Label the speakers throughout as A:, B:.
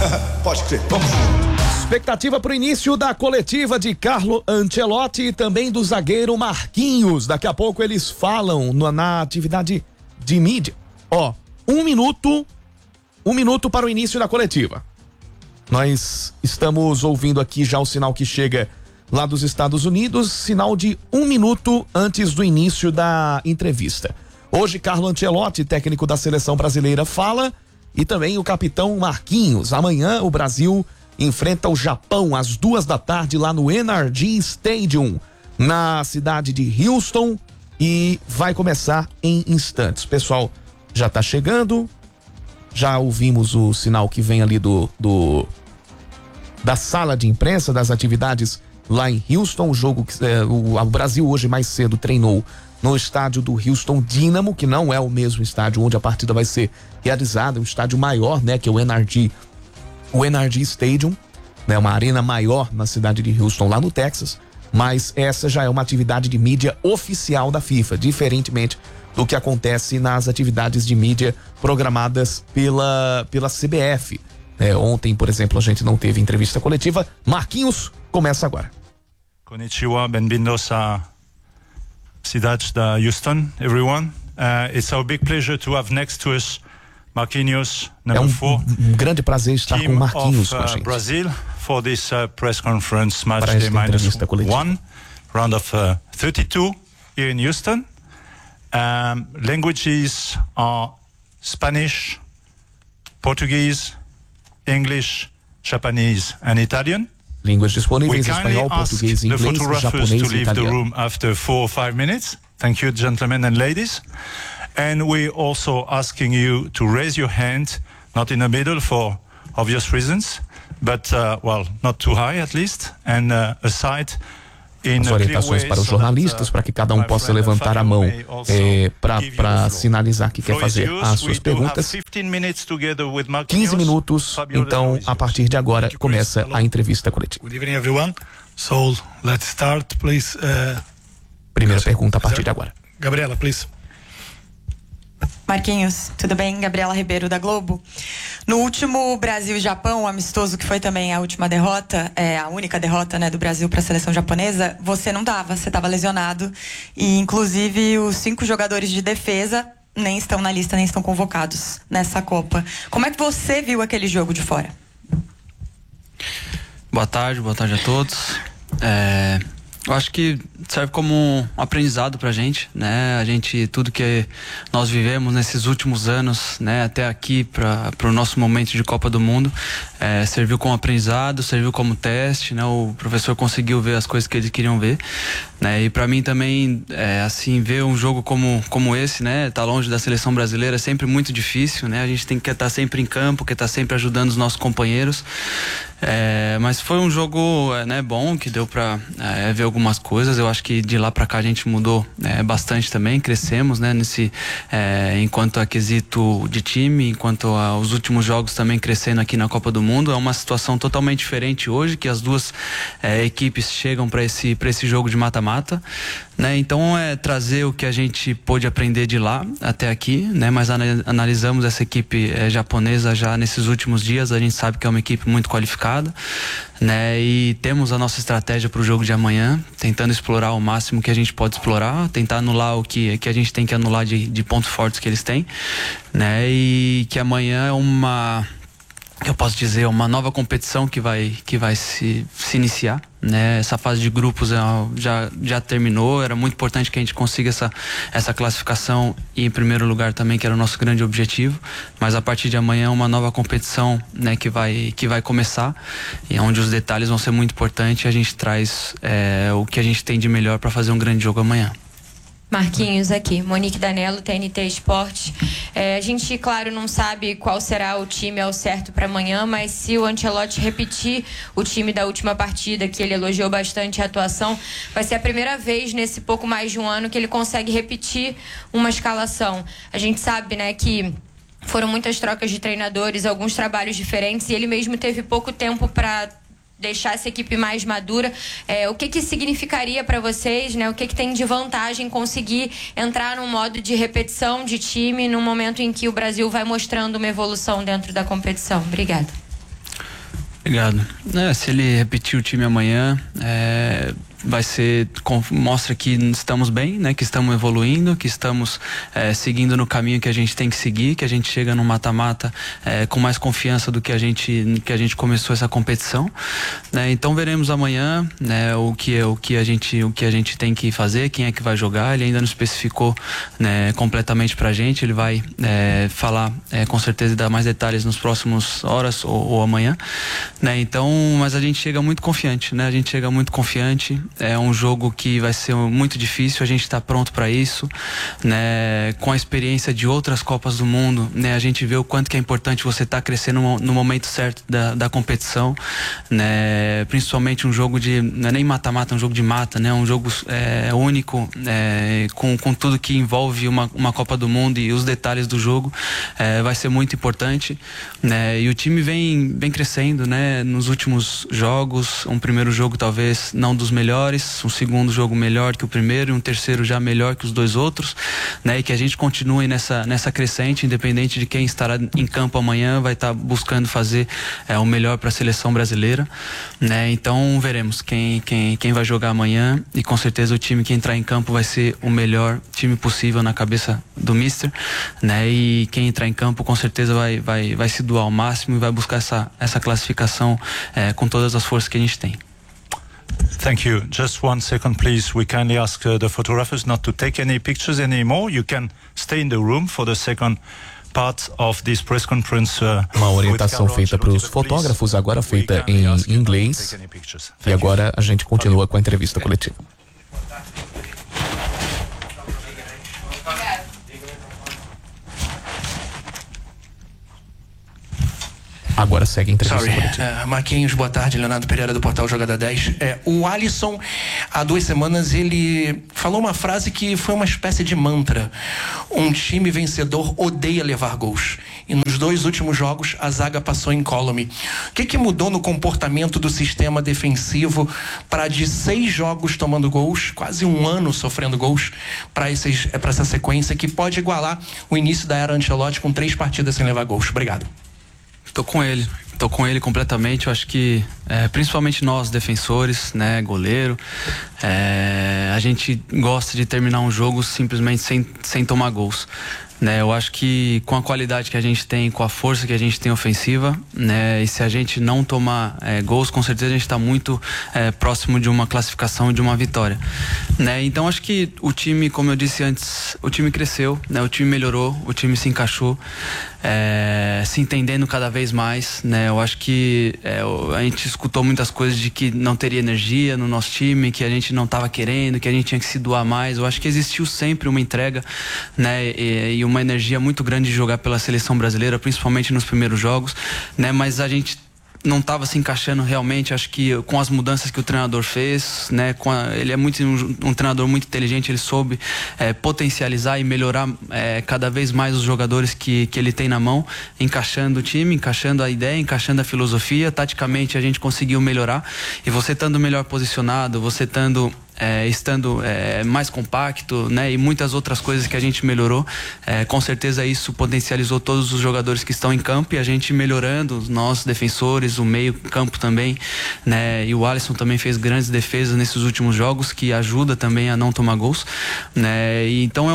A: Pode crer, vamos junto.
B: Expectativa para o início da coletiva de Carlo Ancelotti e também do zagueiro Marquinhos. Daqui a pouco eles falam na atividade de mídia. Um minuto para o início da coletiva. Nós estamos ouvindo aqui já o sinal que chega lá dos Estados Unidos, sinal de 1 minuto antes do início da entrevista. Hoje, Carlo Ancelotti, técnico da seleção brasileira, fala, e também o capitão Marquinhos. Amanhã o Brasil enfrenta o Japão às 14h lá no NRG Stadium, na cidade de Houston, e vai começar em instantes. O pessoal já tá chegando, já ouvimos o sinal que vem ali da sala de imprensa, das atividades lá em Houston. O jogo que o Brasil hoje mais cedo treinou no estádio do Houston Dynamo, que não é o mesmo estádio onde a partida vai ser realizada, um estádio maior, né, que é o NRG Stadium, né, uma arena maior na cidade de Houston, lá no Texas, mas essa já é uma atividade de mídia oficial da FIFA, diferentemente do que acontece nas atividades de mídia programadas pela CBF. Ontem, por exemplo, a gente não teve entrevista coletiva. Marquinhos começa agora.
C: Konnichiwa, bem-vindos à cidade da Houston, everyone. It's our big pleasure to have next to us Marquinhos, number 4.
B: Um grande prazer estar com Marquinhos com a gente.
C: Brazil for this press conference match day -1, round of 32 here in Houston. Languages are Spanish, Portuguese, English, Japanese and Italian.
B: Línguas disponíveis: espanhol, português, inglês, japonês e italiano.
C: After 4 or 5 minutes. Thank you, gentlemen and ladies. And we also asking you to raise your hand, not in the middle for obvious reasons, but not too high at least, and aside.
B: As orientações para os jornalistas, para que cada um possa levantar a mão para sinalizar que quer fazer as suas perguntas. 15 minutos, então a partir de agora começa a entrevista coletiva.
D: Good evening everyone. So let's start, please.
B: Primeira pergunta a partir de agora.
D: Gabriela, please.
E: Marquinhos, tudo bem? Gabriela Ribeiro, da Globo. No último Brasil-Japão, amistoso, que foi também a última derrota, a única derrota, né, do Brasil para a seleção japonesa, você não estava, você estava lesionado. E, inclusive, os 5 jogadores de defesa nem estão na lista, nem estão convocados nessa Copa. Como é que você viu aquele jogo de fora?
F: Boa tarde a todos. Eu acho que serve como um aprendizado pra gente, né? Tudo que nós vivemos nesses últimos anos, né? Até aqui pro nosso momento de Copa do Mundo, serviu como aprendizado, serviu como teste, né? O professor conseguiu ver as coisas que eles queriam ver, né? E pra mim também, assim, ver um jogo como esse, né? Tá longe da seleção brasileira é sempre muito difícil, né? A gente tem que estar sempre em campo, que estar sempre ajudando os nossos companheiros. Mas foi um jogo, né, bom, que deu pra ver algumas coisas. Eu acho que de lá pra cá a gente mudou bastante também, crescemos, né, enquanto a quesito de time, enquanto aos últimos jogos também crescendo aqui na Copa do Mundo. É uma situação totalmente diferente hoje, que as duas equipes chegam para esse jogo de mata-mata, né? Então trazer o que a gente pôde aprender de lá até aqui, né? Mas analisamos essa equipe japonesa já nesses últimos dias. A gente sabe que é uma equipe muito qualificada, né? E temos a nossa estratégia para o jogo de amanhã, tentando explorar o máximo que a gente pode explorar, tentar anular o que a gente tem que anular de pontos fortes que eles têm, né? E que amanhã é uma nova competição que vai se iniciar, né? Essa fase de grupos já terminou. Era muito importante que a gente consiga essa classificação e em primeiro lugar também, que era o nosso grande objetivo. Mas a partir de amanhã é uma nova competição, né, que vai começar, e onde os detalhes vão ser muito importantes. A gente traz o que a gente tem de melhor para fazer um grande jogo amanhã.
G: Marquinhos aqui, Monique Danello, TNT Esporte. A gente, claro, não sabe qual será o time ao certo para amanhã, mas se o Ancelotti repetir o time da última partida, que ele elogiou bastante a atuação, vai ser a primeira vez nesse pouco mais de um ano que ele consegue repetir uma escalação. A gente sabe, né, que foram muitas trocas de treinadores, alguns trabalhos diferentes, e ele mesmo teve pouco tempo para deixar essa equipe mais madura. O que significaria para vocês, né? O que tem de vantagem conseguir entrar num modo de repetição de time no momento em que o Brasil vai mostrando uma evolução dentro da competição? Obrigada.
F: Obrigado. Se ele repetir o time amanhã, vai ser, mostra que estamos bem, né? Que estamos evoluindo, que estamos seguindo no caminho que a gente tem que seguir, que a gente chega no mata-mata com mais confiança do que a gente começou essa competição, né? Então veremos amanhã, né, o que a gente tem que fazer, quem é que vai jogar. Ele ainda não especificou, né, completamente pra gente. Ele vai falar com certeza e dar mais detalhes nos próximos horas ou amanhã, né? Então, mas a gente chega muito confiante, né? A gente chega muito confiante. É um jogo que vai ser muito difícil, a gente está pronto para isso, né? Com a experiência de outras Copas do Mundo, né? A gente vê o quanto que é importante você estar crescendo no momento certo da competição, né? Principalmente um jogo não é nem mata-mata, é um jogo de mata, né? Um jogo único, com tudo que envolve uma Copa do Mundo e os detalhes do jogo, vai ser muito importante, né? E o time vem crescendo, né? Nos últimos jogos, um primeiro jogo talvez não dos melhores, um segundo jogo melhor que o primeiro e um terceiro já melhor que os dois outros, né? E que a gente continue nessa crescente, independente de quem estará em campo amanhã, vai estar buscando fazer o melhor para a seleção brasileira, né? Então veremos quem vai jogar amanhã, e com certeza o time que entrar em campo vai ser o melhor time possível na cabeça do Mister, né? E quem entrar em campo com certeza vai se doar ao máximo e vai buscar essa classificação com todas as forças que a gente tem.
C: Thank you. Just 1 second, please. We kindly ask the photographers not to take any pictures anymore. You can stay in the room for the second part of this press conference.
B: Uma orientação feita para os fotógrafos, agora feita em inglês. E agora a gente continua com a entrevista coletiva. Agora segue a entrevista coletiva.
H: Marquinhos, boa tarde. Leonardo Pereira do portal Jogada 10. O Alisson, há 2 semanas, ele falou uma frase que foi uma espécie de mantra: um time vencedor odeia levar gols. E nos 2 últimos jogos a zaga passou incólume. O que mudou no comportamento do sistema defensivo para, de 6 jogos tomando gols, quase 1 ano sofrendo gols, para essa sequência que pode igualar o início da era Ancelotti com 3 partidas sem levar gols? Obrigado.
F: Tô com ele completamente. Eu acho que principalmente nós defensores, né, goleiro, a gente gosta de terminar um jogo simplesmente sem tomar gols, né? Eu acho que com a qualidade que a gente tem, com a força que a gente tem ofensiva, né, e se a gente não tomar gols, com certeza a gente está muito próximo de uma classificação, de uma vitória, né? Então acho que o time, como eu disse antes, o time cresceu, né? O time melhorou, o time se encaixou, se entendendo cada vez mais, né? Eu acho que a gente escutou muitas coisas de que não teria energia no nosso time, que a gente não estava querendo, que a gente tinha que se doar mais. Eu acho que existiu sempre uma entrega, né? E uma energia muito grande de jogar pela seleção brasileira, principalmente nos primeiros jogos, né? Mas a gente não estava se encaixando realmente. Acho que com as mudanças que o treinador fez, né, ele é um treinador muito inteligente. Ele soube potencializar e melhorar cada vez mais os jogadores que ele tem na mão, encaixando o time, encaixando a ideia, encaixando a filosofia. Taticamente a gente conseguiu melhorar, e você estando melhor posicionado, você estando mais compacto, né, e muitas outras coisas que a gente melhorou, com certeza isso potencializou todos os jogadores que estão em campo, e a gente melhorando, nós defensores, o meio campo também, né, e o Alisson também fez grandes defesas nesses últimos jogos, que ajuda também a não tomar gols, né, e então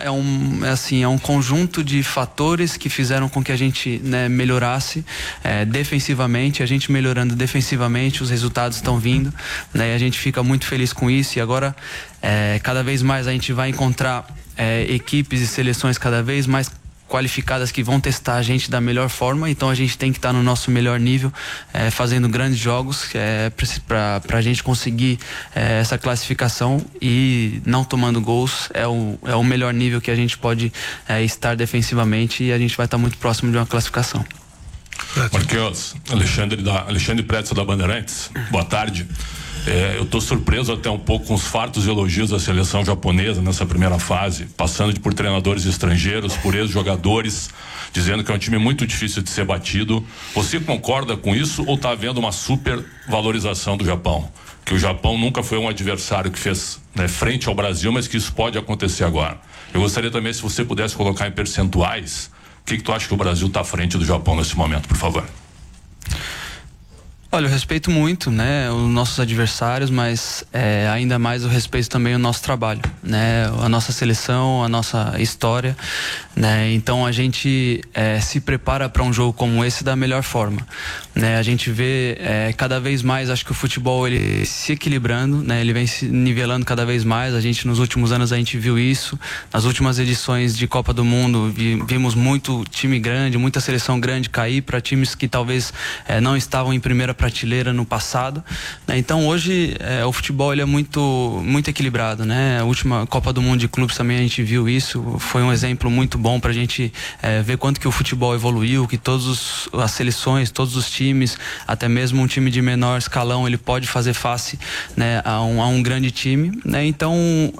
F: é um conjunto de fatores que fizeram com que a gente, né, melhorasse defensivamente. A gente melhorando defensivamente, os resultados estão vindo, né, e a gente fica muito feliz com isso. E agora cada vez mais a gente vai encontrar equipes e seleções cada vez mais qualificadas que vão testar a gente da melhor forma. Então a gente tem que estar no nosso melhor nível, fazendo grandes jogos, para a gente conseguir essa classificação, e não tomando gols é o melhor nível que a gente pode estar defensivamente, e a gente vai estar muito próximo de uma classificação.
A: Marquinhos, Alexandre Pretzel da Bandeirantes, boa tarde. Eu estou surpreso até um pouco com os fartos elogios da seleção japonesa nessa primeira fase, passando por treinadores estrangeiros, por ex-jogadores, dizendo que é um time muito difícil de ser batido. Você concorda com isso, ou está havendo uma super valorização do Japão? Que o Japão nunca foi um adversário que fez, né, frente ao Brasil, mas que isso pode acontecer agora. Eu gostaria também, se você pudesse colocar em percentuais, o que tu acha que o Brasil está à frente do Japão nesse momento, por favor?
F: Olha, eu respeito muito, né, os nossos adversários, mas ainda mais eu respeito também o nosso trabalho, né, a nossa seleção, a nossa história, né, então a gente se prepara para um jogo como esse da melhor forma, né, a gente vê cada vez mais, acho que o futebol ele se equilibrando, né, ele vem se nivelando cada vez mais, a gente nos últimos anos a gente viu isso, nas últimas edições de Copa do Mundo vimos muito time grande, muita seleção grande cair para times que talvez não estavam em primeira prateleira no passado, né? Então hoje o futebol ele é muito equilibrado, né? A última Copa do Mundo de clubes também a gente viu isso, foi um exemplo muito bom pra gente ver quanto que o futebol evoluiu, que todas as seleções, todos os times, até mesmo um time de menor escalão, ele pode fazer face, né, a um grande time, né? Então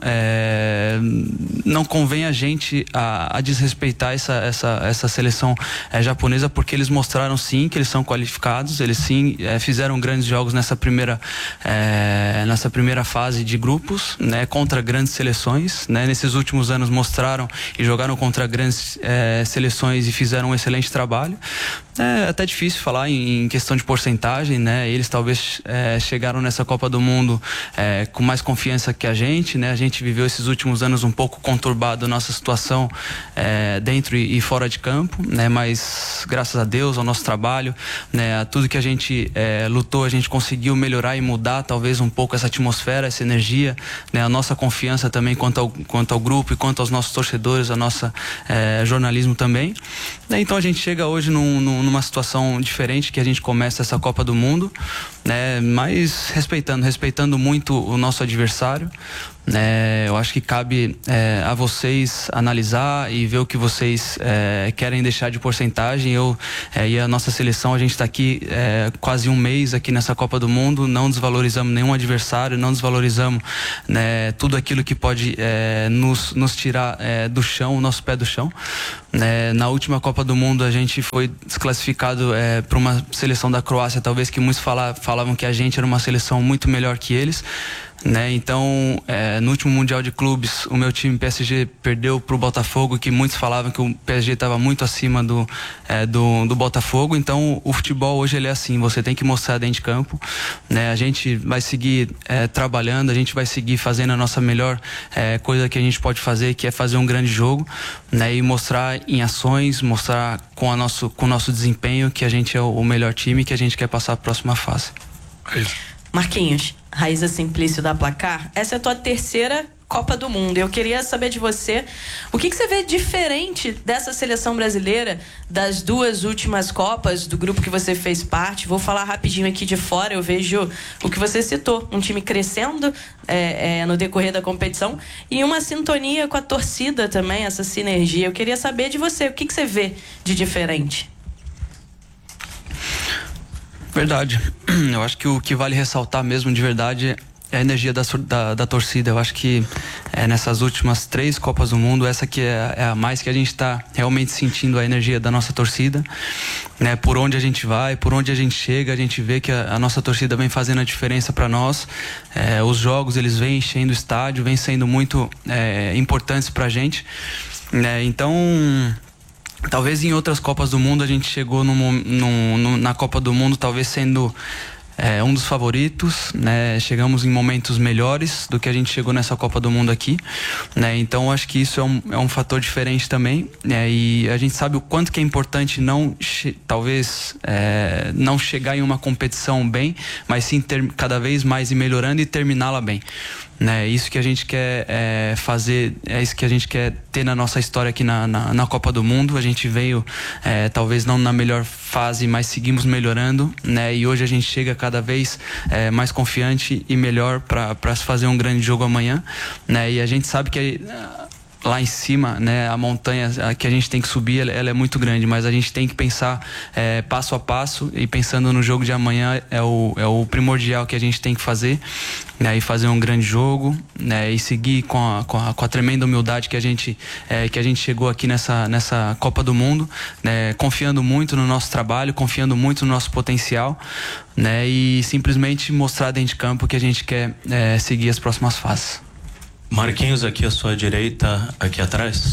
F: não convém a gente a desrespeitar essa seleção japonesa, porque eles mostraram sim que eles são qualificados, eles sim fizeram grandes jogos nessa primeira fase de grupos, né, contra grandes seleções, né, nesses últimos anos mostraram e jogaram contra grandes seleções e fizeram um excelente trabalho. É até difícil falar em questão de porcentagem, né? Eles talvez chegaram nessa Copa do Mundo com mais confiança que a gente, né? A gente viveu esses últimos anos um pouco conturbado nossa situação dentro e fora de campo, né? Mas graças a Deus, ao nosso trabalho, né? A tudo que a gente lutou, a gente conseguiu melhorar e mudar talvez um pouco essa atmosfera, essa energia, né? A nossa confiança também quanto ao grupo e quanto aos nossos torcedores, a nossa jornalismo também, né? Então a gente chega hoje numa situação diferente, que a gente começa essa Copa do Mundo, né? Mas respeitando muito o nosso adversário, né? Eu acho que cabe a vocês analisar e ver o que vocês querem deixar de porcentagem. Eu e a nossa seleção, a gente está aqui quase um mês aqui nessa Copa do Mundo, não desvalorizamos nenhum adversário, não desvalorizamos, né, tudo aquilo que pode nos tirar do chão, o nosso pé do chão, né? Na última Copa do Mundo a gente foi desclassificado para uma seleção da Croácia, talvez que muitos falavam que a gente era uma seleção muito melhor que eles, né? Então no último Mundial de Clubes o meu time PSG perdeu pro Botafogo, que muitos falavam que o PSG estava muito acima do Botafogo. Então o futebol hoje ele é assim, você tem que mostrar dentro de campo, né? A gente vai seguir trabalhando, a gente vai seguir fazendo a nossa melhor coisa que a gente pode fazer, que é fazer um grande jogo, né? E mostrar em ações, mostrar com o nosso desempenho que a gente é o melhor time, que a gente quer passar a próxima fase.
I: Marquinhos, Raíza Simplício da Placar, essa é a tua terceira Copa do Mundo. Eu queria saber de você, o que você vê diferente dessa seleção brasileira das duas últimas Copas, do grupo que você fez parte? Vou falar rapidinho aqui de fora, eu vejo o que você citou, um time crescendo no decorrer da competição e uma sintonia com a torcida também, essa sinergia. Eu queria saber de você, o que você vê de diferente?
F: Verdade. Eu acho que o que vale ressaltar mesmo de verdade é a energia da torcida. Eu acho que nessas últimas 3 Copas do Mundo, essa que é a mais que a gente está realmente sentindo a energia da nossa torcida, né? Por onde a gente vai, por onde a gente chega, a gente vê que a nossa torcida vem fazendo a diferença para nós. Os jogos, eles vêm enchendo o estádio, vêm sendo muito importantes para a gente, né? Então, talvez em outras Copas do Mundo a gente chegou na Copa do Mundo talvez sendo um dos favoritos, né? Chegamos em momentos melhores do que a gente chegou nessa Copa do Mundo aqui, né? Então acho que isso é um fator diferente também, né? E a gente sabe o quanto que é importante talvez não chegar em uma competição bem, mas sim ter cada vez mais ir melhorando e terminá-la bem, né? Isso que a gente quer fazer, é isso que a gente quer ter na nossa história aqui na Copa do Mundo. A gente veio talvez não na melhor fase, mas seguimos melhorando, né? E hoje a gente chega cada vez mais confiante e melhor para fazer um grande jogo amanhã, né? E a gente sabe que lá em cima, né, a montanha que a gente tem que subir, ela é muito grande, mas a gente tem que pensar passo a passo, e pensando no jogo de amanhã é o primordial que a gente tem que fazer, né, e fazer um grande jogo, né, e seguir com a tremenda humildade que a gente chegou aqui nessa Copa do Mundo, né, confiando muito no nosso trabalho, confiando muito no nosso potencial, né, e simplesmente mostrar dentro de campo que a gente quer seguir as próximas fases.
J: Marquinhos, aqui à sua direita, aqui atrás.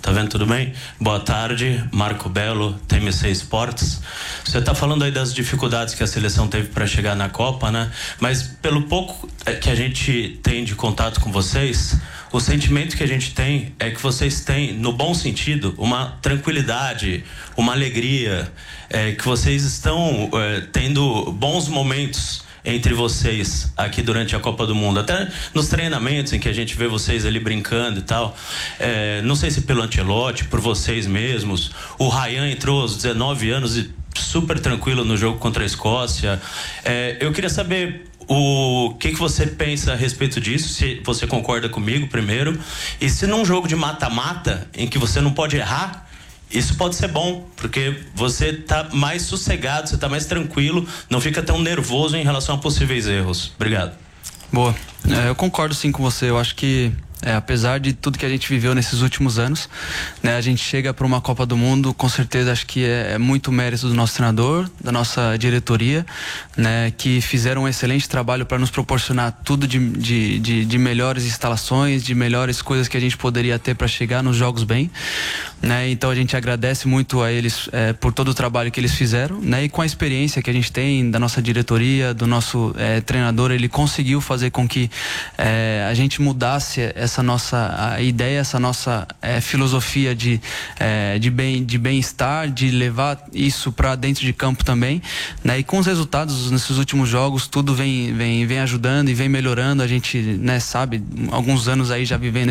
J: Tá vendo tudo bem? Boa tarde, Marco Belo, TMC Esportes. Você tá falando aí das dificuldades que a seleção teve para chegar na Copa, né? Mas pelo pouco que a gente tem de contato com vocês, o sentimento que a gente tem é que vocês têm, no bom sentido, uma tranquilidade, uma alegria, que vocês estão tendo bons momentos entre vocês aqui durante a Copa do Mundo, até nos treinamentos em que a gente vê vocês ali brincando e tal. Não sei se pelo Ancelotti, por vocês mesmos. O Ryan entrou aos 19 anos e super tranquilo no jogo contra a Escócia. Eu queria saber o que você pensa a respeito disso, se você concorda comigo primeiro, e se num jogo de mata-mata em que você não pode errar, isso pode ser bom, porque você tá mais sossegado, você tá mais tranquilo, não fica tão nervoso em relação a possíveis erros. Obrigado.
F: Boa. Eu concordo sim com você. Eu acho que apesar de tudo que a gente viveu nesses últimos anos, né, a gente chega para uma Copa do Mundo, com certeza acho que é muito mérito do nosso treinador, da nossa diretoria, né, que fizeram um excelente trabalho para nos proporcionar tudo de melhores instalações, de melhores coisas que a gente poderia ter para chegar nos jogos bem, né, então a gente agradece muito a eles por todo o trabalho que eles fizeram, né, e com a experiência que a gente tem da nossa diretoria, do nosso treinador, ele conseguiu fazer com que a gente mudasse essa nossa ideia, essa nossa filosofia de bem-estar, de levar isso para dentro de campo também, né? E com os resultados nesses últimos jogos, tudo vem ajudando e vem melhorando. A gente, né, sabe, alguns anos aí já vivendo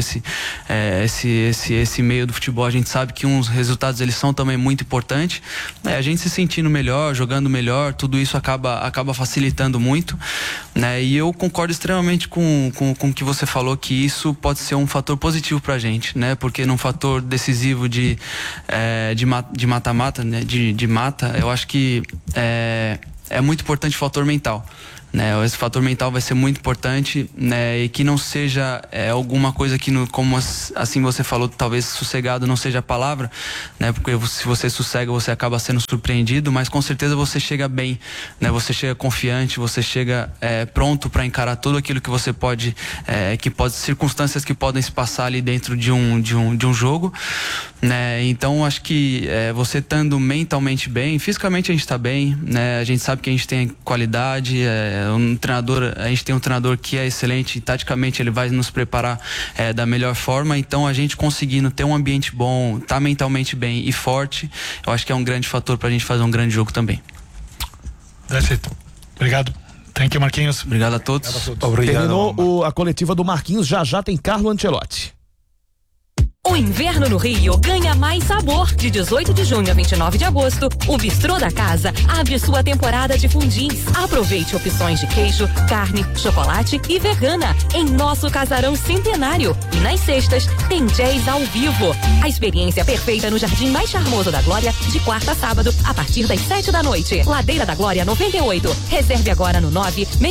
F: esse meio do futebol, a gente sabe que uns resultados eles são também muito importantes, né? A gente se sentindo melhor, jogando melhor, tudo isso acaba facilitando muito, né? E eu concordo extremamente com o que você falou, que isso pode ser um fator positivo pra gente, né? Porque num fator decisivo de mata-mata, né? De mata, eu acho que é muito importante o fator mental, né? Esse fator mental vai ser muito importante, né? E que não seja alguma coisa que, como assim você falou, talvez sossegado não seja a palavra, né? Porque se você sossega, você acaba sendo surpreendido, mas com certeza você chega bem, né? Você chega confiante, você chega pronto para encarar tudo aquilo que você pode, circunstâncias que podem se passar ali dentro de um jogo, né? Então acho que você estando mentalmente bem, fisicamente a gente está bem, né? A gente sabe que a gente tem qualidade, a gente tem um treinador que é excelente e taticamente ele vai nos preparar da melhor forma, então a gente conseguindo ter um ambiente bom, tá mentalmente bem e forte, eu acho que é um grande fator pra gente fazer um grande jogo também.
D: That's it. Obrigado. Thank you, Marquinhos.
F: Obrigado a todos.
D: Obrigado.
B: Terminou a coletiva do Marquinhos, já tem Carlo Ancelotti.
K: O inverno no Rio ganha mais sabor. De 18 de junho a 29 de agosto, o Bistrô da Casa abre sua temporada de fundins. Aproveite opções de queijo, carne, chocolate e vegana em nosso casarão centenário. E nas sextas tem jazz ao vivo. A experiência perfeita no jardim mais charmoso da Glória, de quarta a sábado, a partir das 7 da noite. Ladeira da Glória 98. Reserve agora no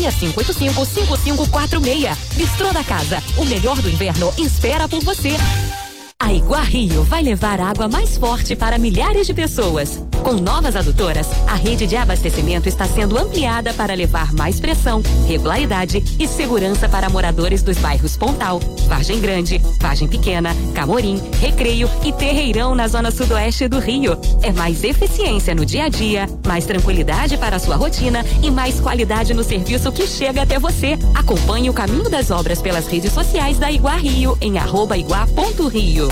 K: 965855546. Bistrô da Casa. O melhor do inverno espera por você. A Iguá Rio vai levar água mais forte para milhares de pessoas. Com novas adutoras, a rede de abastecimento está sendo ampliada para levar mais pressão, regularidade e segurança para moradores dos bairros Pontal, Vargem Grande, Vargem Pequena, Camorim, Recreio e Terreirão na zona sudoeste do Rio. É mais eficiência no dia a dia, mais tranquilidade para a sua rotina e mais qualidade no serviço que chega até você. Acompanhe o caminho das obras pelas redes sociais da Iguá Rio em @iguá.rio.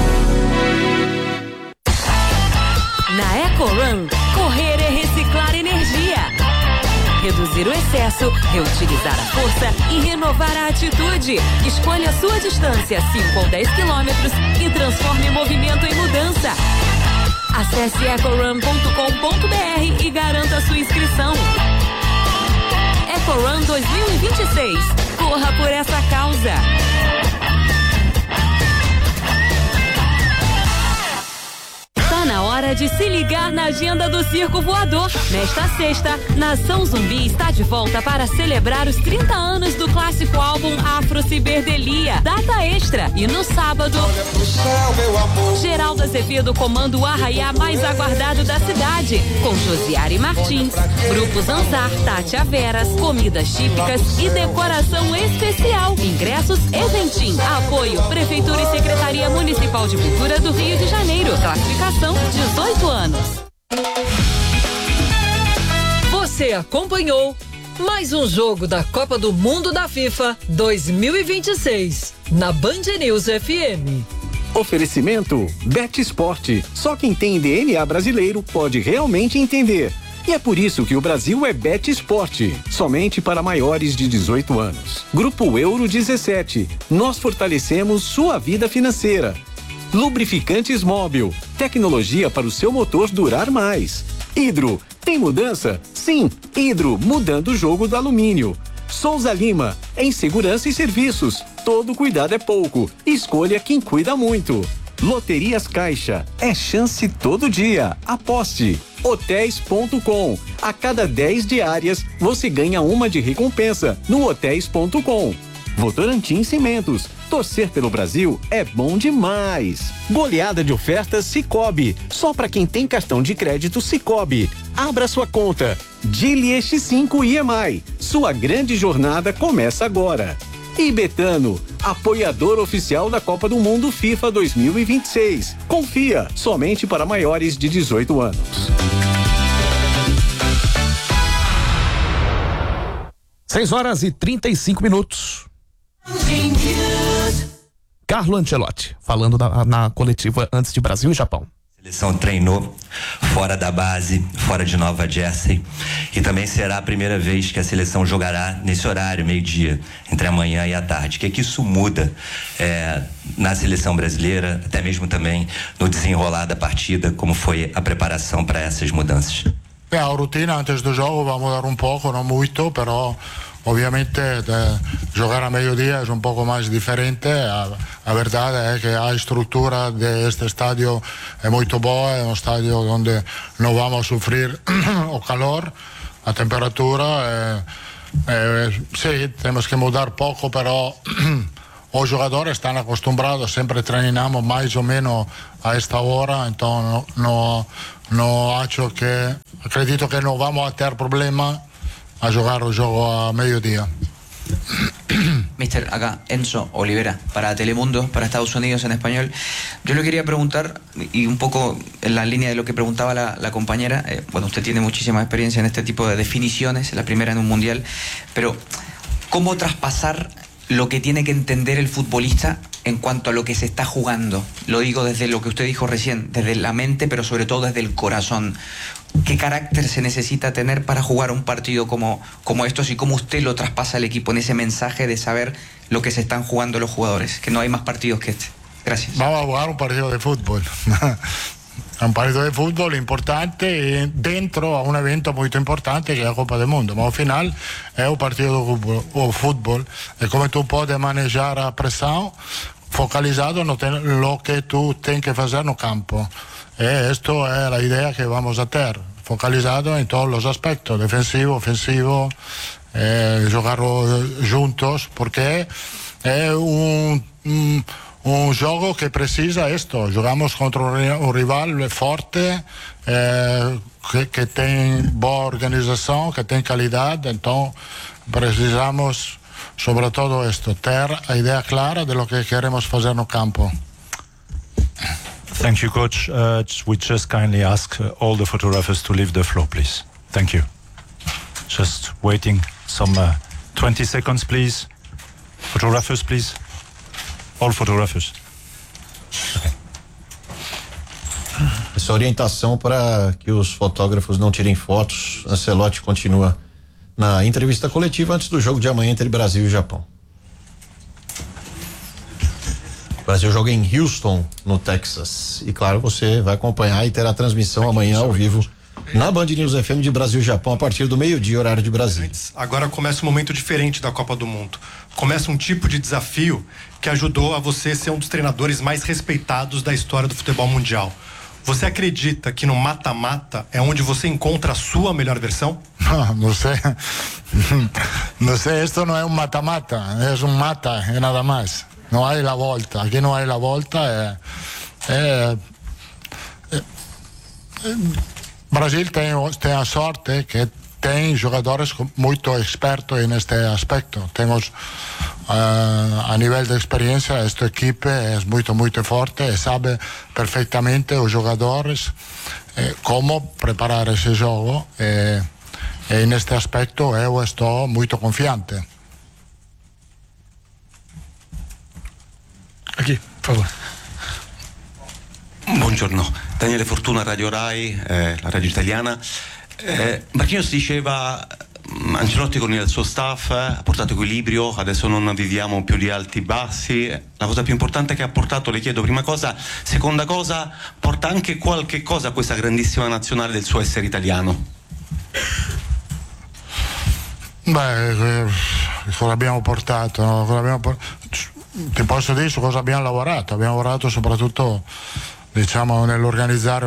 K: Na EcoRun, correr é reciclar energia. Reduzir o excesso, reutilizar a força e renovar a atitude. Escolha a sua distância, 5 ou 10 quilômetros, e transforme movimento em mudança. Acesse ecorun.com.br e garanta sua inscrição. EcoRun 2026. Corra por essa causa. Tá na hora hora de se ligar na agenda do Circo Voador. Nesta sexta, Nação Zumbi está de volta para celebrar os 30 anos do clássico álbum Afro Ciberdelia, data extra. E no sábado, Geraldo Azevedo comanda o arraiá mais aguardado da cidade, com Josiane Martins, Grupo Zanzar, Tátia Veras, comidas típicas e decoração especial. Ingressos Eventim. Apoio Prefeitura e Secretaria Municipal de Cultura do Rio de Janeiro. Classificação 18 anos.
L: Você acompanhou mais um jogo da Copa do Mundo da FIFA 2026 na Band News FM.
M: Oferecimento Bet Esporte. Só quem tem DNA brasileiro pode realmente entender. E é por isso que o Brasil é Bet Esporte, somente para maiores de 18 anos. Grupo Euro 17. Nós fortalecemos sua vida financeira. Lubrificantes Móbil. Tecnologia para o seu motor durar mais. Hidro. Tem mudança? Sim, Hidro, mudando o jogo do alumínio. Souza Lima, em segurança e serviços. Todo cuidado é pouco. Escolha quem cuida muito. Loterias Caixa, é chance todo dia. Aposte. Hotéis.com. A cada 10 diárias, você ganha uma de recompensa no Hotéis.com. Votorantim Cimentos. Torcer pelo Brasil é bom demais. Goleada de ofertas Sicoob. Só para quem tem cartão de crédito Sicoob. Abra sua conta. Dili X5 IMI. Sua grande jornada começa agora. E Betano, apoiador oficial da Copa do Mundo FIFA 2026. Confia, somente para maiores de 18 anos.
B: 6h35. Carlo Ancelotti, falando na coletiva antes de Brasil e Japão.
N: A seleção treinou fora da base, fora de Nova Jersey, e também será a primeira vez que a seleção jogará nesse horário, meio-dia, entre a manhã e a tarde. O que isso muda na seleção brasileira, até mesmo também no desenrolar da partida, como foi a preparação para essas mudanças?
O: A rotina antes do jogo vai mudar um pouco, não muito, pero obviamente jogar a meio-dia é um pouco mais diferente. A verdade é que a estrutura deste estádio é muito boa, é um estádio onde não vamos sofrer o calor, a temperatura. Sim, temos que mudar pouco, pero os jogadores estão acostumados, sempre treinamos mais ou menos a esta hora, então acredito que não vamos ter problema a jugar el juego a mediodía.
P: Mister, acá Enzo Olivera para Telemundo, para Estados Unidos en español. Yo le quería preguntar, y un poco en la línea de lo que preguntaba la compañera, bueno, usted tiene muchísima experiencia en este tipo de definiciones, la primera en un mundial, pero ¿cómo traspasar lo que tiene que entender el futbolista en cuanto a lo que se está jugando? Lo digo desde lo que usted dijo recién, desde la mente, pero sobre todo desde el corazón. ¿Qué carácter se necesita tener para jugar un partido como estos y cómo usted lo traspasa al equipo en ese mensaje de saber lo que se están jugando los jugadores? Que no hay más partidos que este. Gracias.
O: Vamos a jugar un partido de fútbol. Un partido de fútbol importante dentro a un evento muy importante que es la Copa del Mundo, pero al final es un partido de fútbol y como tú puedes manejar a presión focalizado en lo que tú tienes que hacer en el campo. Esto es la idea que vamos a tener, focalizado en todos los aspectos, defensivo, ofensivo, jugar juntos, porque es un juego que precisa esto. Jugamos contra un rival fuerte, que tiene buena organización, que tiene calidad, entonces precisamos sobre todo esto, tener la idea clara de lo que queremos hacer en el campo.
C: Thank you, Coach. We just kindly ask all the photographers to leave the floor, please. Thank you. Just waiting some 20 seconds, please. Photographers, please. All photographers. Okay.
Q: Essa orientação para que os fotógrafos não tirem fotos. Ancelotti continua na entrevista coletiva antes do jogo de amanhã entre Brasil e Japão. O Brasil joga em Houston, no Texas. E claro, você vai acompanhar e terá transmissão amanhã ao vivo na Band News FM de Brasil e Japão a partir do meio-dia, horário de Brasília.
R: Agora começa um momento diferente da Copa do Mundo. Começa um tipo de desafio que ajudou a você ser um dos treinadores mais respeitados da história do futebol mundial. Você acredita que no mata-mata é onde você encontra a sua melhor versão?
O: No sé. No sé, esto no es un mata-mata, es un mata y nada más. No hay la volta. Aquí no hay la volta. Brasil tem a sorte que tem jogadores muito expertos neste aspecto. Temos a nível de experiência, esta equipe é muito forte e sabe perfeitamente os jogadores como preparar esse jogo e neste aspecto eu estou muito confiante.
D: Aqui, por favor.
S: Buongiorno, Daniele Fortuna, Radio Rai, la radio italiana. Marquinhos diceva, Ancelotti con il suo staff ha portato equilibrio, adesso non viviamo più di alti e bassi. La cosa più importante che ha portato, le chiedo prima cosa, seconda cosa, porta anche qualche cosa a questa grandissima nazionale del suo essere italiano?
O: Beh, cosa abbiamo portato? No? Ti posso dire su cosa abbiamo lavorato soprattutto diciamo nell'organizzare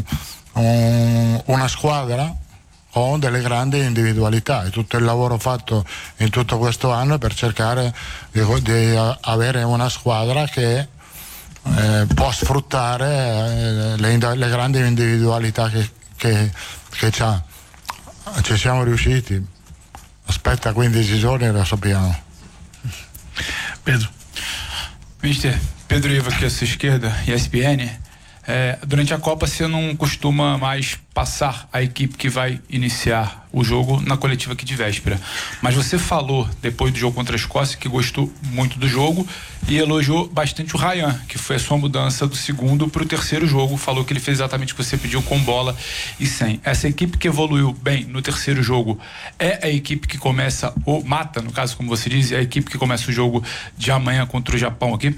O: una squadra con delle grandi individualità e tutto il lavoro fatto in tutto questo anno per cercare di avere una squadra che può sfruttare le grandi individualità che c'ha. Ci siamo riusciti, aspetta 15 giorni e lo sappiamo.
D: Pedro.
T: Mister, Pedro Ivo aqui à sua esquerda, ESPN. Durante a Copa você não costuma mais passar a equipe que vai iniciar o jogo na coletiva aqui de véspera, mas você falou depois do jogo contra a Escócia que gostou muito do jogo e elogiou bastante o Ryan, que foi a sua mudança do segundo para o terceiro jogo, falou que ele fez exatamente o que você pediu com bola e sem. Essa equipe que evoluiu bem no terceiro jogo é a equipe que começa o mata, no caso como você diz, é a equipe que começa o jogo de amanhã contra o Japão aqui?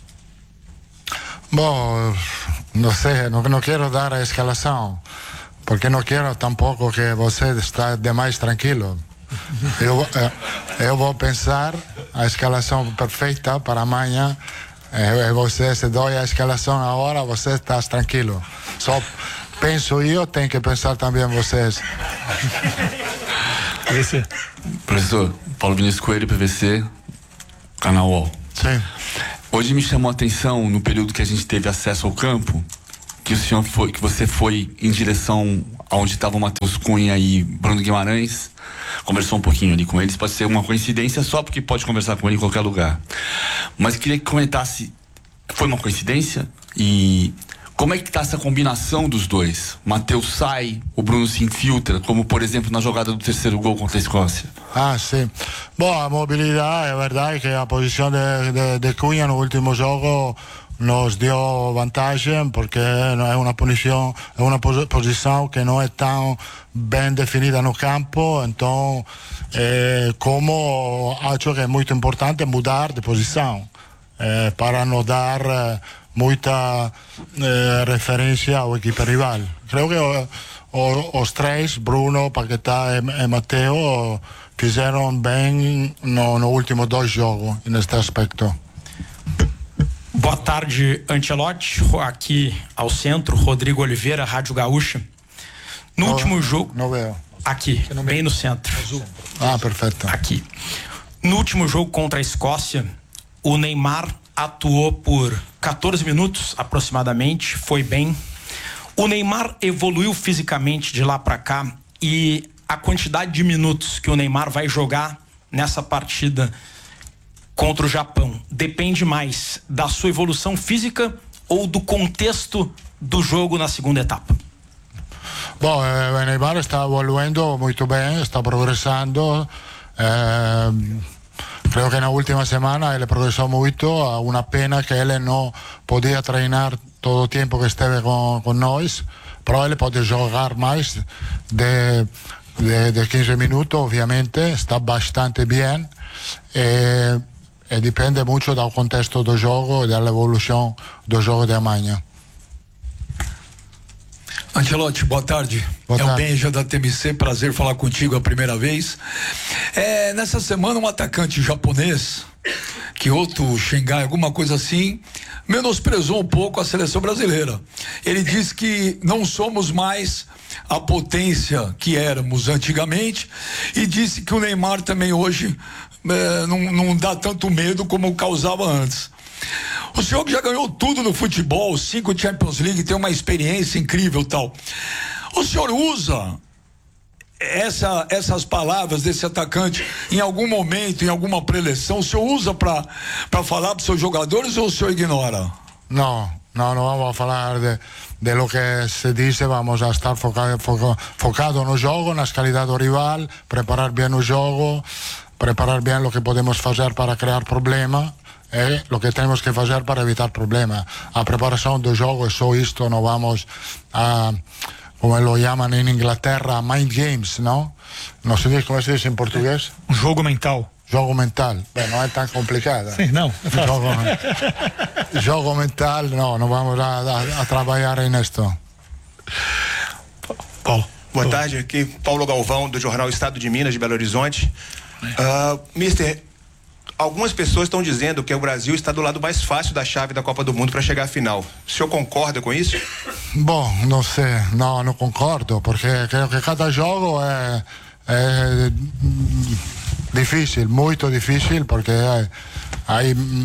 O: Bom, no sé, no quiero dar a escalación, porque no quiero tampoco que você está demais tranquilo. Eu vou pensar a escalação perfeita para amanhã e você, se dou a escalação agora, você está tranquilo. Só penso eu, tem que pensar também vocês.
U: Professor, Paulo Vinícius Coelho, PVC, canal UOL.
O: Sim.
U: Hoje me chamou a atenção, no período que a gente teve acesso ao campo, que você foi em direção aonde estava o Matheus Cunha e Bruno Guimarães, conversou um pouquinho ali com eles, pode ser uma coincidência só porque pode conversar com ele em qualquer lugar. Mas queria que comentasse, foi uma coincidência? E como é que tá essa combinação dos dois? O Matheus sai, o Bruno se infiltra, como por exemplo na jogada do terceiro gol contra a Escócia.
O: Ah, sim. Bom, a mobilidade, é verdade que a posição de Cunha no último jogo nos deu vantagem porque é uma posição que não é tão bem definida no campo, então como acho que é muito importante mudar de posição para não dar muita referência ao equipe rival. Creio que os três, Bruno, Paquetá e Matteo, fizeram bem no último dois jogos neste aspecto.
V: Boa tarde, Ancelotti. Aqui ao centro, Rodrigo Oliveira, Rádio Gaúcha. No último jogo. Aqui, bem no centro.
O: Ah, perfeito.
V: Aqui. No último jogo contra a Escócia, o Neymar atuou por 14 minutos aproximadamente, foi bem. O Neymar evoluiu fisicamente de lá para cá e a quantidade de minutos que o Neymar vai jogar nessa partida contra o Japão depende mais da sua evolução física ou do contexto do jogo na segunda etapa?
O: Bom, o Neymar está evoluindo muito bem, está progressando. Creo que na última semana ele progressou muito. Uma pena que ele não podia treinar todo o tempo que esteve com nós, mas ele pode jogar mais de 15 minutos, obviamente. Está bastante bem e depende muito do contexto do jogo e da evolução do jogo de amanhã.
W: Ancelotti, boa tarde. É o Benja da TMC, prazer falar contigo a primeira vez. Nessa semana um atacante japonês Kyoto, Xangai, alguma coisa assim, menosprezou um pouco a seleção brasileira. Ele disse que não somos mais a potência que éramos antigamente e disse que o Neymar também hoje não dá tanto medo como causava antes. O senhor que já ganhou tudo no futebol, 5 Champions League, tem uma experiência incrível e tal. O senhor usa essas palavras desse atacante em algum momento, em alguma preleção? O senhor usa para falar para os seus jogadores ou o senhor ignora?
O: No vamos a falar de lo que se dice, vamos a estar focado no jogo, nas qualidades do rival, preparar bem o jogo, preparar bem o que podemos fazer para criar problema e o que temos que fazer para evitar problema. A preparação do jogo é só isto, não vamos a, como lo llaman em Inglaterra, mind games, não? Não se diz, como se diz em português?
B: Um jogo mental.
O: Jogo mental, bem, não é tão complicado.
B: Sim, não.
O: Jogo mental, não vamos a trabalhar nisto.
E: Paulo. Boa tarde, aqui Paulo Galvão, do jornal Estado de Minas, de Belo Horizonte. Mister, algumas pessoas estão dizendo que o Brasil está do lado mais fácil da chave da Copa do Mundo para chegar à final. O senhor concorda com isso?
O: Bom, não sei, não concordo, porque creio que cada jogo é difícil, muito difícil, porque há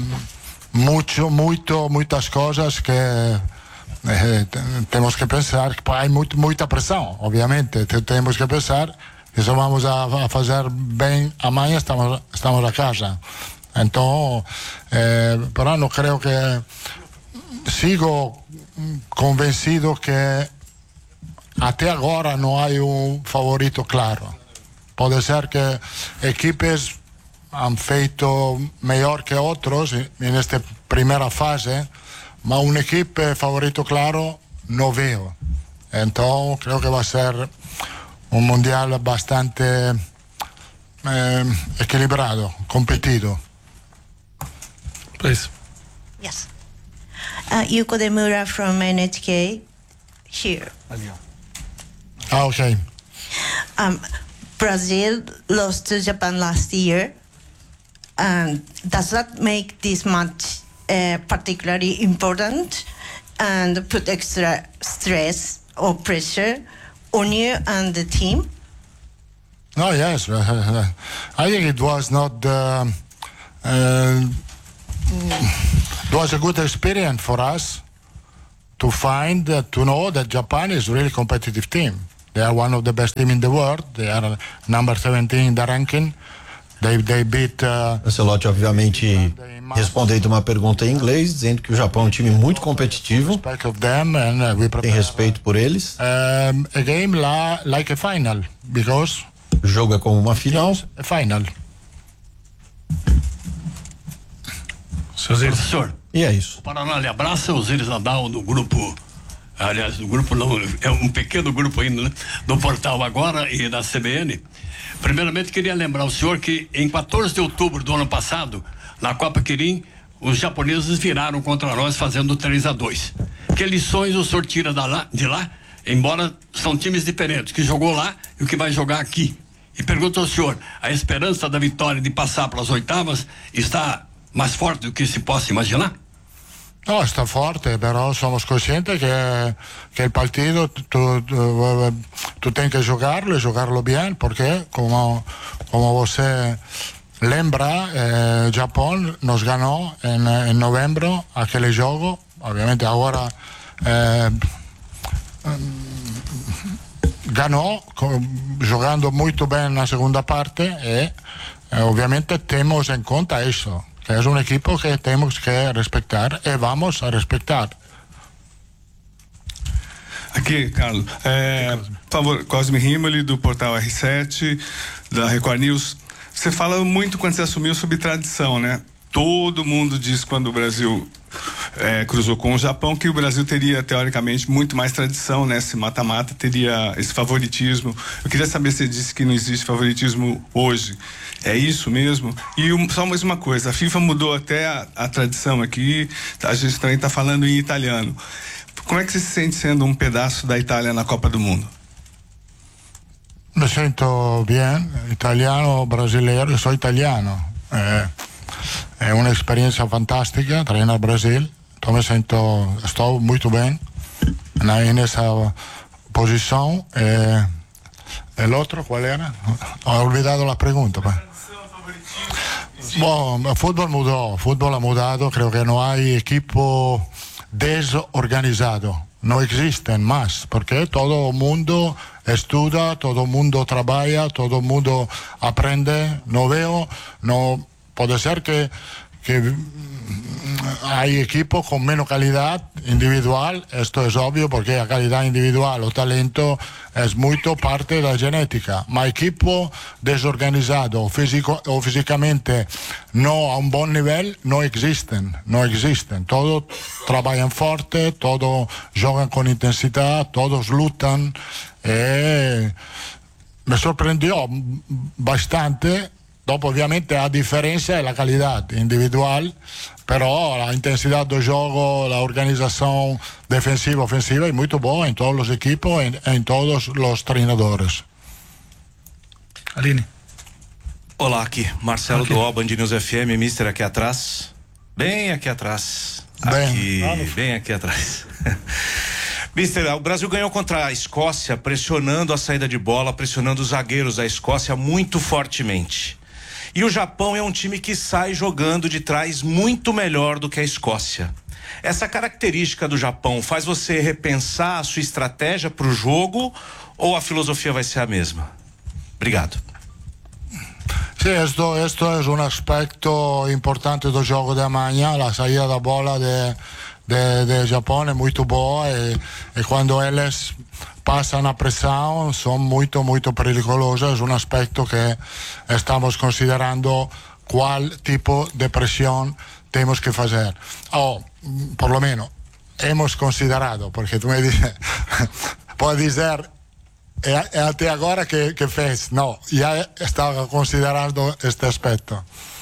O: muitas coisas que temos que pensar, que há muita pressão, obviamente, temos que pensar que se vamos a fazer bem amanhã, estamos a casa. Então, pero não creio que sigo convencido que até agora não há um favorito claro. Pode ser que equipes han feito melhor que outros nesta primeira fase, mas uma equipe favorito claro não vejo. Então, creio que vai ser um mundial bastante equilibrado, competido.
B: Please.
G: Yes. Yuko Demura from NHK here.
O: Okay.
G: Brazil lost to Japan last year. Does that make this match particularly important and put extra stress or pressure on you and the team?
O: Oh, yes. I think it was not... it was a good experience for us to know that Japan is a really competitive team. They are one of the best teams in the world. They are number 17 in the ranking. They beat...
Q: Ancelotti, obviamente, respondendo uma pergunta em inglês, dizendo que o Japão é um time muito competitivo. Tem respeito por eles.
O: A game like a final, because...
Q: O jogo é como uma final.
O: A final.
H: Professor.
Q: E é isso.
H: O Paraná lhe abraça, Osiris Nadal do grupo, aliás, do grupo não, é um pequeno grupo ainda, né? Do Portal Agora e da CBN. Primeiramente, queria lembrar o senhor que em 14 de outubro do ano passado, na Copa Kirin, os japoneses viraram contra nós fazendo 3-2. Que lições o senhor tira de lá, embora são times diferentes, que jogou lá e o que vai jogar aqui? E pergunto ao senhor, a esperança da vitória de passar para as oitavas está mais forte do que se possa imaginar?
O: No, está forte, però somos conscientes que el partido tú tienes que jugarlo y jugarlo bien, porque como você lembra, Japón nos ganó en noviembre aquel juego, obviamente ahora ganó jugando muito bem na segunda parte e obviamente temos em conta isso. É um equipo que temos que respeitar e vamos a respeitar.
X: Aqui, Carlos. Por favor, Cosme Rimoli, do portal R7, da Record News. Você fala muito quando você assumiu sobre tradição, né? Todo mundo diz quando o Brasil cruzou com o Japão que o Brasil teria, teoricamente, muito mais tradição, né? Esse mata-mata teria esse favoritismo. Eu queria saber se você disse que não existe favoritismo hoje. É isso mesmo? E só mais uma coisa, a FIFA mudou até a tradição aqui, a gente também está falando em italiano. Como é que você se sente sendo um pedaço da Itália na Copa do Mundo?
O: Me sinto bem, italiano, brasileiro, eu sou italiano. è un'esperienza fantastica, treinare il Brasile. Sto molto bene nessa posição. El otro, ¿cuál era? Ho olvidado la pregunta. Bueno, el fútbol ha mudado, creo que no hay equipo desorganizado, no existen más, porque todo el mundo estudia, todo el mundo trabaja, todo el mundo aprende. Puede ser que hay equipos con menos calidad individual, esto es obvio porque la calidad individual o talento es mucho parte de la genética, ma equipo desorganizado o físicamente no a un buen nivel no existen. Todos trabajan fuerte, todos juegan con intensidad, todos luchan. Me sorprendió bastante. Dopo ovviamente la differenza è la qualità individual, però la intensità del gioco, la organización defensiva, ofensiva è molto buona in tutti los equipos e in todos los entrenadores.
W: Aline.
A: Olá, aqui Marcelo do O, Band News FM, Mister aqui atrás, bem aqui atrás, bem aqui atrás. Mister, o Brasil ganhou contra a Escócia, pressionando a saída de bola, pressionando os zagueiros da Escócia muito fortemente. E o Japão é um time que sai jogando de trás muito melhor do que a Escócia. Essa característica do Japão faz você repensar a sua estratégia para o jogo ou a filosofia vai ser a mesma? Obrigado.
O: Sì, questo è un aspetto importante del gioco da manhã, la saída da bola del Giappone è molto buona e quando eles passam a pressão são muito perigosas. É um aspecto que estamos considerando qual tipo de pressão temos que fazer. Por lo menos, hemos considerado, porque tu me dices, pode dizer, é até agora que fez. Não, já estava considerando este aspecto.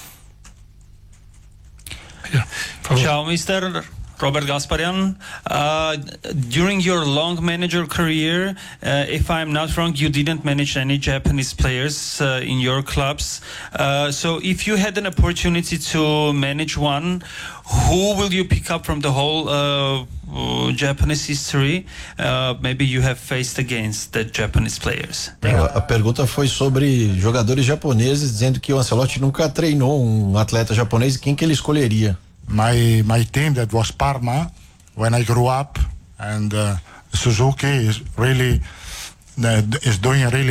F: Ciao, Mister. Robert Gasparian, during your long manager career, if I'm not wrong, you didn't manage any Japanese players in your clubs. So if you had an opportunity to manage one, who will you pick up from the whole Japanese history? Maybe you have faced against the Japanese players.
Q: A pergunta foi sobre jogadores japoneses, dizendo que o Ancelotti nunca treinou um atleta japonês e quem que ele escolheria.
O: My team that was Parma when I grew up, and Suzuki is doing really